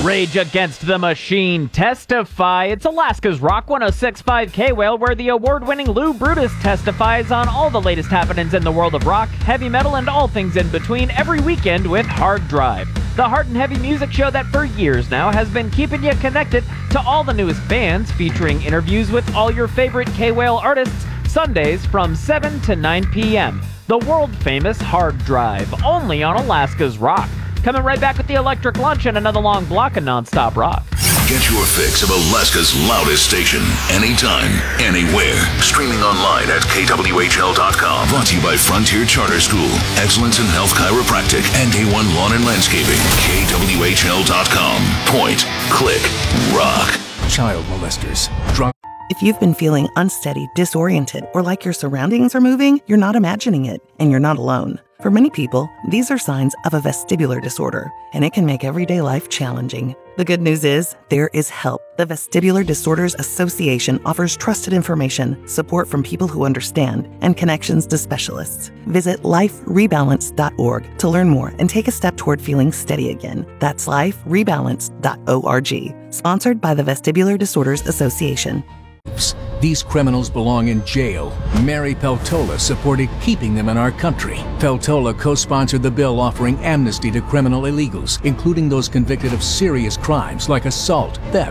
Rage Against the Machine, Testify. It's Alaska's Rock 106.5 K-Whale, where the award-winning Lou Brutus testifies on all the latest happenings in the world of rock, heavy metal, and all things in between every weekend with Hard Drive, the hard and heavy music show that for years now has been keeping you connected to all the newest bands, featuring interviews with all your favorite K-Whale artists, Sundays from 7 to 9 p.m. The world-famous Hard Drive, only on Alaska's Rock. Coming right back with the Electric Lunch and another long block of nonstop rock. Get your fix of Alaska's loudest station, anytime, anywhere. Streaming online at kwhl.com. Brought to you by Frontier Charter School, Excellence in Health Chiropractic, and A1 Lawn and Landscaping. kwhl.com. Point, click, rock. Child molesters, drunk. If you've been feeling unsteady, disoriented, or like your surroundings are moving, you're not imagining it, and you're not alone. For many people, these are signs of a vestibular disorder, and it can make everyday life challenging. The good news is, there is help. The Vestibular Disorders Association offers trusted information, support from people who understand, and connections to specialists. Visit liferebalance.org to learn more and take a step toward feeling steady again. That's liferebalance.org. Sponsored by the Vestibular Disorders Association. These criminals belong in jail. Mary Peltola supported keeping them in our country. Peltola co-sponsored the bill offering amnesty to criminal illegals, including those convicted of serious crimes like assault, theft,